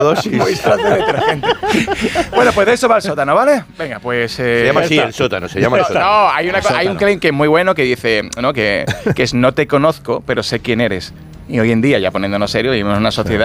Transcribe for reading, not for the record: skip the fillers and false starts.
de detergente. Bueno, pues de eso va el sótano, ¿vale? Venga, pues... Se llama así el sótano, se llama el sótano. No, hay un claim que es muy bueno que dice, ¿no? que es no te conozco, pero sé quién eres. Y hoy en día, ya poniéndonos serios, vivimos en una sociedad